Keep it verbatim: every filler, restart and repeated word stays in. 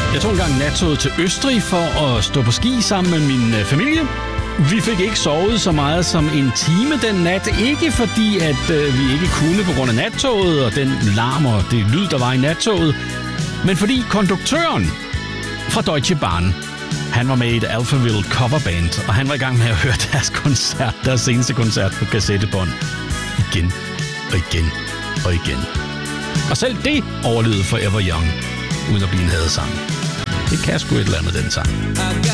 Jeg tog engang nattoget til Østrig for at stå på ski sammen med min familie. Vi fik ikke sovet så meget som en time den nat. Ikke fordi, at øh, vi ikke kunne på grund af nattoget og den larm og det lyd, der var i nattoget. Men fordi konduktøren fra Deutsche Bahn, han var med i et Alphaville coverband, og han var i gang med at høre deres koncert, deres seneste koncert på kassettebånd. Igen og igen og igen. Og selv det overlevede Forever Young, uden at blive en hadesang. Det kan sgu et eller andet, den sang.